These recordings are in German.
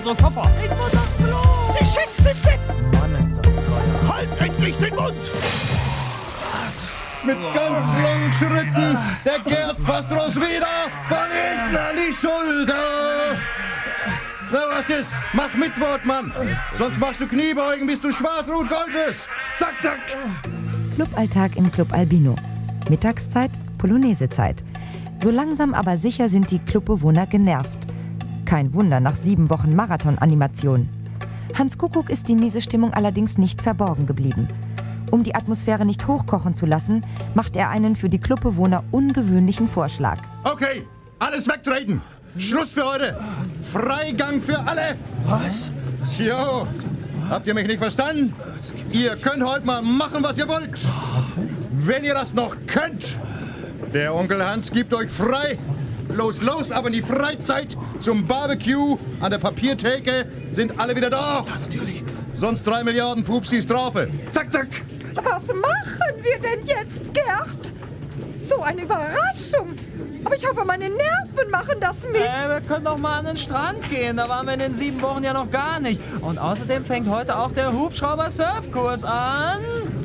unsere Koffer. Ich muss aufs Klo. Die Schicks sind weg. Mann, ist das teuer. Halt endlich den Mund. Mit ganz langen Schritten, der Gerd fast Roswitha, von hinten an die Schulter. Na, was ist? Mach mit, Wortmann. Sonst machst du Kniebeugen, bis du schwarz-rot-gold wirst. Zack, zack. Cluballtag im Club Albino. Mittagszeit, Polonaisezeit. So langsam aber sicher sind die Clubbewohner genervt. Kein Wunder nach 7 Wochen Marathon-Animation. Hans Kuckuck ist die miese Stimmung allerdings nicht verborgen geblieben. Um die Atmosphäre nicht hochkochen zu lassen, macht er einen für die Clubbewohner ungewöhnlichen Vorschlag. Okay, alles wegtreten. Schluss für heute. Freigang für alle. Was? Jo, habt ihr mich nicht verstanden? Ihr könnt heute mal machen, was ihr wollt. Wenn ihr das noch könnt. Der Onkel Hans gibt euch frei. Los, aber in die Freizeit zum Barbecue an der Papiertheke sind alle wieder da. Ja, natürlich. Sonst 3 Milliarden Pupsi Strafe. Zack, zack. Was machen wir denn jetzt, Gerd? So eine Überraschung. Aber ich hoffe, meine Nerven machen das mit. Wir können doch mal an den Strand gehen. Da waren wir in den 7 Wochen ja noch gar nicht. Und außerdem fängt heute auch der Hubschrauber-Surfkurs an.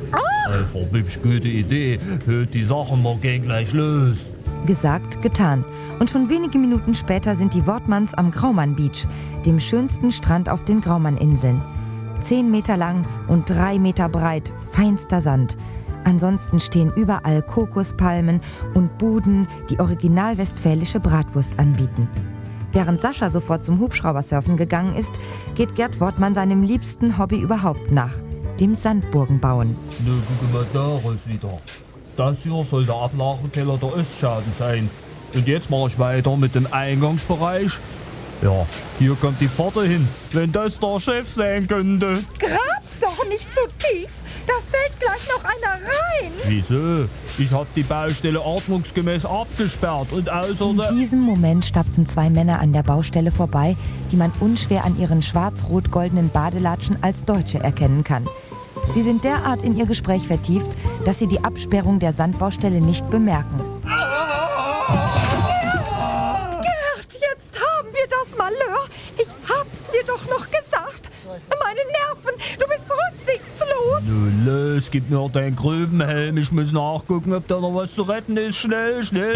Also, wirklich gute Idee. Hört die Sachen mal gleich los. Gesagt, getan. Und schon wenige Minuten später sind die Wortmanns am Graumann Beach, dem schönsten Strand auf den Graumann-Inseln. 10 Meter lang und 3 Meter breit, feinster Sand. Ansonsten stehen überall Kokospalmen und Buden, die original westfälische Bratwurst anbieten. Während Sascha sofort zum Hubschraubersurfen gegangen ist, geht Gerd Wortmann seinem liebsten Hobby überhaupt nach, dem Sandburgen bauen. Na, guck mal da, Roswitha. Das hier soll der Ablagekeller der Ostschaden sein. Und jetzt mache ich weiter mit dem Eingangsbereich. Ja, hier kommt die Pforte hin, wenn das der Chef sein könnte. Grab doch nicht so tief. Da fällt gleich noch einer rein. Wieso? Ich habe die Baustelle ordnungsgemäß abgesperrt und In außerdem... diesem Moment stapfen 2 Männer an der Baustelle vorbei, die man unschwer an ihren schwarz-rot-goldenen Badelatschen als Deutsche erkennen kann. Sie sind derart in ihr Gespräch vertieft, dass sie die Absperrung der Sandbaustelle nicht bemerken. Gerd, jetzt haben wir das Malheur. Ich hab's dir doch noch gesagt. Meine Nerven, du bist rücksichtslos. Nun los, gib mir deinen Grubenhelm. Ich muss nachgucken, ob da noch was zu retten ist. Schnell, schnell.